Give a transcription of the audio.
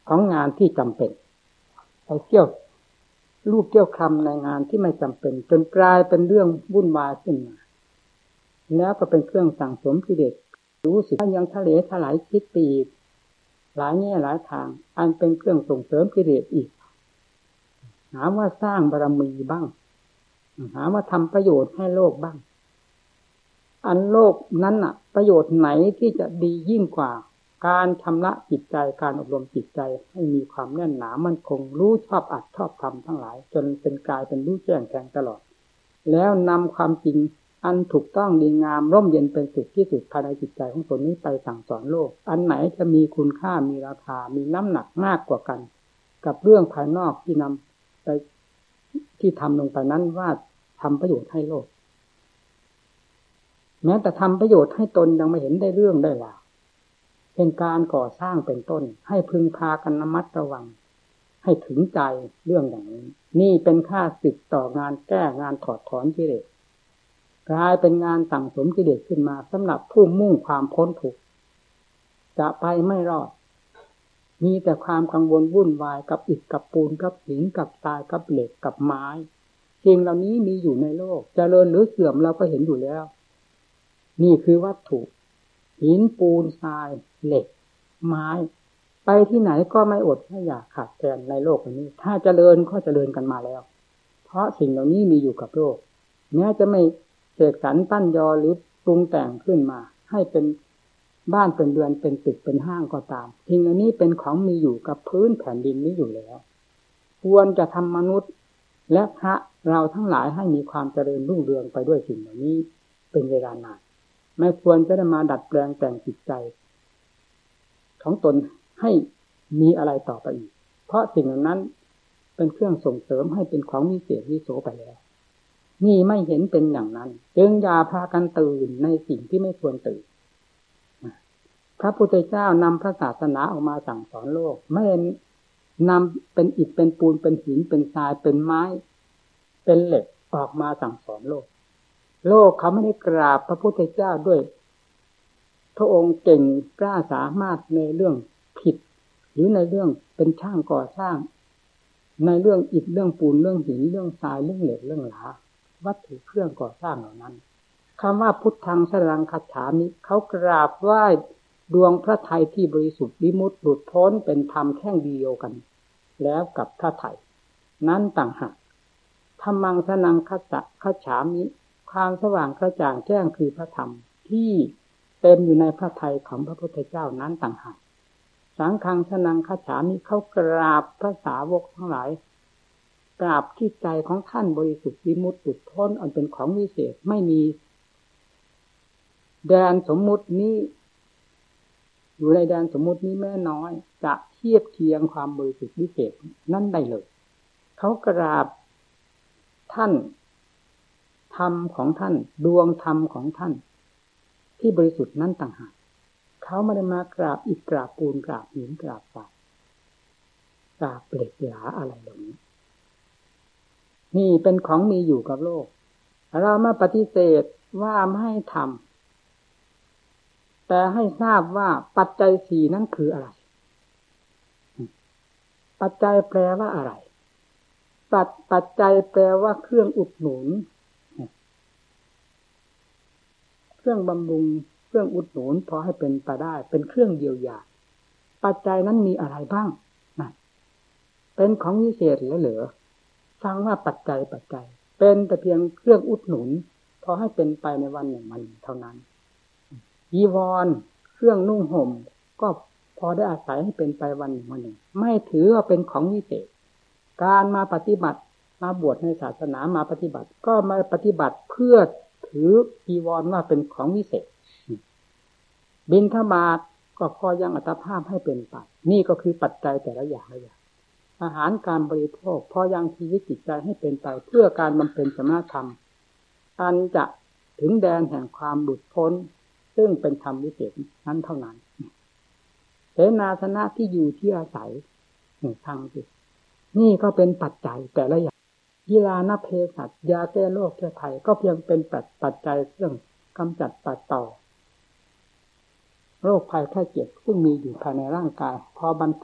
ของงานที่จำเป็นไปเที่ยวลูกเที่ยวคำในงานที่ไม่จำเป็นจนกลายเป็นเรื่องวุ่นวายขึ้นมาแล้วก็เป็นเครื่องสั่งสมกิเลสรู้สึกว่ายังทะเลถลายคิดปีกหลายแง่หลายทางอันเป็นเครื่องส่งเสริมกิเลสอีกหาว่าสร้างบารมีบ้างหาว่าทำประโยชน์ให้โลกบ้างอันโลกนั้นน่ะประโยชน์ไหนที่จะดียิ่งกว่าการชำระจิตใจการอบรมจิตใจให้มีความแน่นหนามั่นคงรู้ชอบอัดชอบทำทั้งหลายจนเป็นกายเป็นรู้แจ้งแทงตลอดแล้วนำความจริงอันถูกต้องดีงามร่มเย็นเป็นสุดที่สุดภายในจิตใจของตนนี้ไปสั่งสอนโลกอันไหนจะมีคุณค่ามีราคามีน้ำหนักมากกว่ากันกับเรื่องภายนอกที่นำไปที่ทำลงไปนั้นว่าทำประโยชน์ให้โลกแม้แต่ทำประโยชน์ให้ตนยังไม่เห็นได้เรื่องได้ราวเป็นการก่อสร้างเป็นต้นให้พึงพากันระมัดระวังให้ถึงใจเรื่องอย่างนี้นี่เป็นค่าศึกต่องานแก้งานถอดถอนกิเลสกลายเป็นงานสั่งสมกิเลสขึ้นมาสำหรับผู้มุ่งความพ้นทุกข์จะไปไม่รอดมีแต่ความกังวลวุ่นวายกับอิฐกับปูนกับหินกับทรายกับเหล็กกับไม้สิ่งเหล่านี้มีอยู่ในโลกเจริญหรือเสื่อมเราก็เห็นอยู่แล้วนี่คือวัตถุหินปูนทรายเหล็กไม้ไปที่ไหนก็ไม่อดไม่อยากขาดแคลนในโลกนี้ถ้าเจริญก็เจริญกันมาแล้วเพราะสิ่งเหล่านี้มีอยู่กับโลกแม้จะไม่เสกสรรปั้นยอหรือปรุงแต่งขึ้นมาให้เป็นบ้านเป็นเรือนเป็นตึกเป็นห้างก็ตามสิ่งเหล่านี้เป็นของมีอยู่กับพื้นแผ่นดินนี้อยู่แล้วควรจะทำมนุษย์และพระเราทั้งหลายให้มีความเจริญรุ่งเรืองไปด้วยสิ่งเหล่านี้เป็นเวลานานไม่ควรจะได้มาดัดแปลงแต่งจิตใจของตนให้มีอะไรต่อไปอีกเพราะสิ่งเหล่านั้นเป็นเครื่องส่งเสริมให้เป็นของวิเศษวิโสไปแล้วนี่ไม่เห็นเป็นอย่างนั้นจึงอย่าพากันตื่นในสิ่งที่ไม่ควรตื่นพระพุทธเจ้านำพระศาสนาออกมาสั่งสอนโลกไม่นำเป็นอิฐเป็นปูนเป็นหินเป็นทรายเป็นไม้เป็นเหล็กออกมาสั่งสอนโลกเขาไม่ได้กราบพระพุทธเจ้าด้วยพระองค์เก่งกล้าสามารถในเรื่องผิดหรือในเรื่องเป็นช่างก่อสร้างในเรื่องอิฐเรื่องปูนเรื่องหินเรื่องทรายเรื่องเหล็กเรื่องหลาวัตถุเครื่องก่อสร้างเหล่านั้นคำว่าพุทธังสรังคัจฉามิเขากราบไหว้ดวงพระทัยที่บริสุทธิ์วิมุตติหลุดพ้นเป็นธรรมแท่งเดียวกันแล้วกับพระทัยนั้นต่างหากธัมมังสนังคัจฉามิความสว่างกระจ่างแจ้งคือพระธรรมที่เต็มอยู่ในพระทัยของพระพุทธเจ้านั้นต่างหากสังฆังสนังคัจฉามิเขากราบพระสาวกทั้งหลายกราบที่ใจของท่านบริสุทธิ์วิมุตติหลุดพ้นอันเป็นของวิเศษไม่มีแดนสมมุตินี้อยู่ในแดนสมมุตินี้แม่น้อยจะเทียบเคียงความบริสุทธิ์วิเศษนั้นได้เลยเขากราบท่านธรรมของท่านดวงธรรมของท่านที่บริสุทธิ์นั้นต่างหากเขาไม่ได้มากราบอิฐกราบปูนกราบหินกราบทรายกราบเหล็กหลาอะไรเหล่านี้นี่เป็นของมีอยู่กับโลกเรามาปฏิเสธว่าไม่ให้ทำแต่ให้ทราบว่าปัจจัยสี่นั้นคืออะไรปัจจัยแปลว่าอะไรปัจจัยแปลว่าเครื่องอุดหนุนเครื่องบำรุงเครื่องอุดหนุนพอให้เป็นไปได้เป็นเครื่องเยียวยาปัจจัยนั้นมีอะไรบ้างนั่นเป็นของวิเศษเหลือฟังว่าปัจจัยเป็นแต่เพียงเครื่องอุดหนุนพอให้เป็นไปในวันหนึ่งวันเท่านั้นจีวรเครื่องนุ่งห่มก็พอได้อาศัยให้เป็นไปวันหนึ่งวันหนึ่งไม่ถือว่าเป็นของวิเศษการมาปฏิบัติมาบวชในศาสนามาปฏิบัติก็มาปฏิบัติเพื่อถือจีวรว่าเป็นของวิเศษบิณฑบาตก็พอยังอัตภาพให้เป็นไปนี่ก็คือปัจจัยแต่ละอย่างอาหารการบริโภคพอยังชีวิตจิตใจให้เป็นไปเพื่อการบำเพ็ญสมณธรรมอันจะถึงแดนแห่งความหลุดพ้นซึ่งเป็นธรรมวิเศษนั้นเท่านั้นเสนาสนะที่อยู่ที่อาศัยทางจิตนี่ก็เป็นปัจจัยแต่ละอย่างกีฬานเภสัชยาแก้โรคแก้ภัยก็เพียงเป็นปัจจัยเครื่องกำจัดปัดเป่าโรคภัยไข้เจ็บซึ่งมีอยู่ภายในร่างกายพอบรร